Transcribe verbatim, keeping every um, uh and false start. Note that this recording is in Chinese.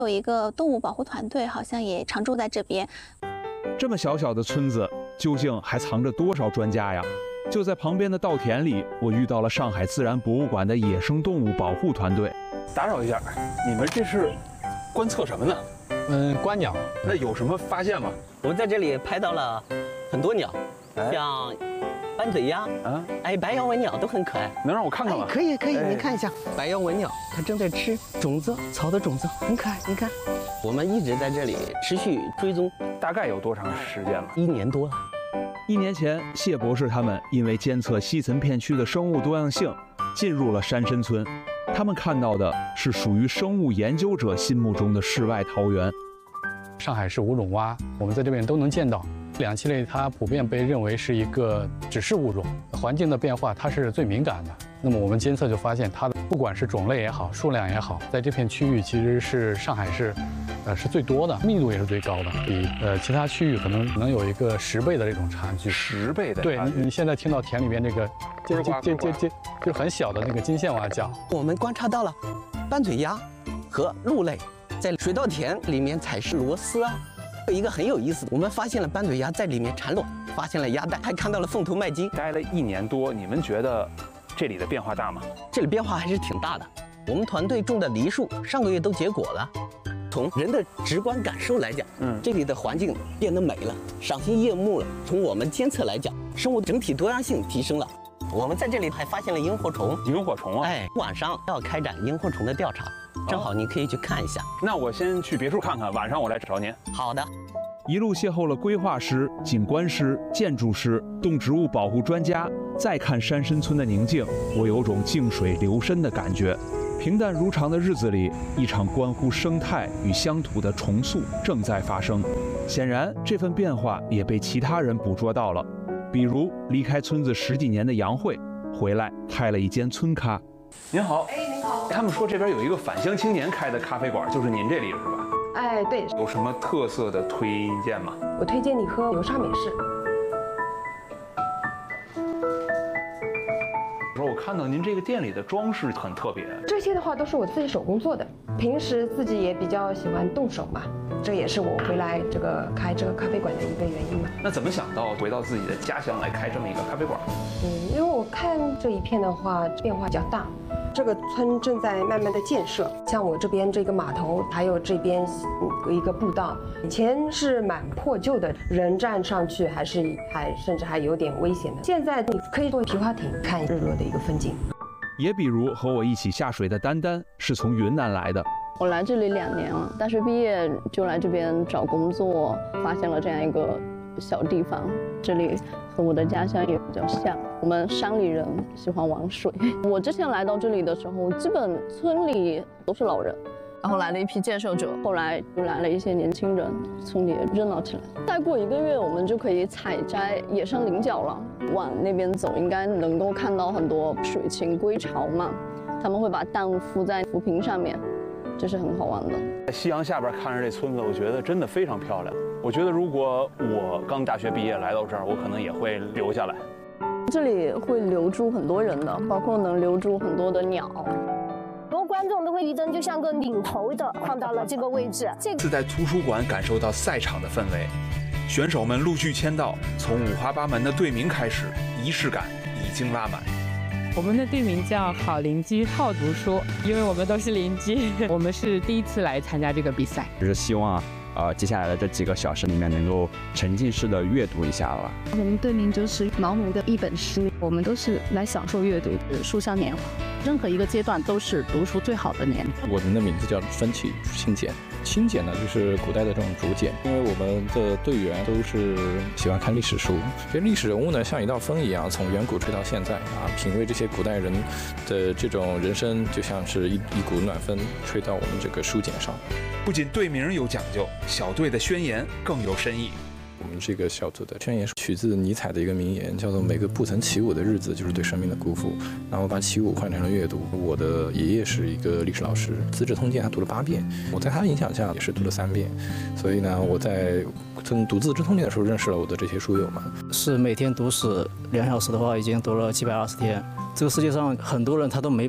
有一个动物保护团队，好像也常住在这边。 这么小小的村子，究竟还藏着多少专家呀？就在旁边的稻田里，我遇到了上海自然博物馆的野生动物保护团队。 打扰一下，你们这是观测什么呢？ 嗯，观鸟。 那有什么发现吗？ 我们在这里拍到了很多鸟， 哎、 像斑嘴鸭啊，哎，白腰文鸟都很可爱。 能让我看看吗？ 哎、可以，可以，哎、你看一下白腰文鸟，它正在吃种子，草的种子，很可爱。你看，我们一直在这里持续追踪， 大概有多长时间了？ 一年多了。 一年前，谢博士他们因为监测西岑片区的生物多样性，进入了山参村。他们看到的是属于生物研究者心目中的世外桃源。 上海市五种蛙，我们在这边都能见到。两栖类它普遍被认为是一个指示物种，环境的变化它是最敏感的。那么我们监测就发现，它的不管是种类也好，数量也好，在这片区域其实是上海市，呃是最多的，密度也是最高的，比呃其他区域可能能有一个十倍的这种差距。 十倍的差距。 对你你现在听到田里面这个尖尖尖尖尖，就很小的那个金线蛙叫。 我们观察到了斑嘴鸭和鹿类在水稻田里面采食螺丝啊。有一个很有意思的，我们发现了斑嘴鸭在里面产卵，发现了鸭蛋，还看到了凤头麦金。 待了一年多，你们觉得这里的变化大吗？ 这里变化还是挺大的。我们团队种的梨树上个月都结果了。从人的直观感受来讲，嗯，这里的环境变得美了，赏心悦目了。从我们监测来讲，生物整体多样性提升了。我们在这里还发现了萤火虫。 萤火虫啊！ 哎，晚上要开展萤火虫的调查。正好你可以去看一下。 那我先去别处看看，晚上我来找您。 好的。 一路邂逅了规划师、景观师、建筑师、动植物保护专家，再看山参村的宁静，我有种静水流深的感觉。平淡如常的日子里，一场关乎生态与乡土的重塑正在发生。显然，这份变化也被其他人捕捉到了。比如离开村子十几年的杨慧，回来开了一间村咖。 您好。哎，您好。他们说这边有一个返乡青年开的咖啡馆，就是您这里是吧？ 哎，对。 有什么特色的推荐吗？ 我推荐你喝流沙美式。 说我看到您这个店里的装饰很特别。 这些的话都是我自己手工做的，平时自己也比较喜欢动手嘛，这也是我回来这个开这个咖啡馆的一个原因嘛。 那怎么想到回到自己的家乡来开这么一个咖啡馆？ 嗯，因为我看这一片的话变化比较大。这个村正在慢慢的建设，像我这边这个码头，还有这边一个步道，以前是蛮破旧的，人站上去还是还甚至还有点危险的。现在你可以坐皮划艇看日落的一个风景。 也比如和我一起下水的丹丹是从云南来的。 我来这里两年了，大学毕业就来这边找工作，发现了这样一个小地方，这里和我的家乡也比较像。我们山里人喜欢玩水。我之前来到这里的时候，基本村里都是老人，然后来了一批建设者，后来就来了一些年轻人，村里也热闹起来。再过一个月，我们就可以采摘野生菱角了。往那边走，应该能够看到很多水禽归巢嘛，他们会把蛋孵在浮萍上面，这是很好玩的。 在夕阳下边看着这村子，我觉得真的非常漂亮。我觉得如果我刚大学毕业来到这儿，我可能也会留下来。 这里会留住很多人的，包括能留住很多的鸟。 很多观众都会一针就像个领头的放到了这个位置。这次在图书馆感受到赛场的氛围，选手们陆续签到，从五花八门的队名开始，仪式感已经拉满。 我们的队名叫好邻居好读书，因为我们都是邻居。我们是第一次来参加这个比赛， 就是希望呃，接下来的这几个小时里面能够沉浸式的阅读一下了。 我们队名就是毛姆的一本书，我们都是来享受阅读。书香年华，任何一个阶段都是读书最好的年。 我们的名字叫分器清简，清简呢就是古代的这种竹简，因为我们的队员都是喜欢看历史书，其实历史人物呢像一道风一样，从远古吹到现在啊，品味这些古代人的这种人生，就像是一一股暖风吹到我们这个书简上。 不仅队名有讲究，小队的宣言更有深意。 我们这个小组的宣言是取自尼采的一个名言，叫做每个不曾起舞的日子就是对生命的辜负。然后把起舞换成了阅读。我的爷爷是一个历史老师，《资治通鉴》他读了八遍，我在他影响下也是读了三遍。所以呢，我在读《资治通鉴》的时候认识了我的这些书友们。 是每天读史两小时的话，已经读了七百二十天。这个世界上很多人他都没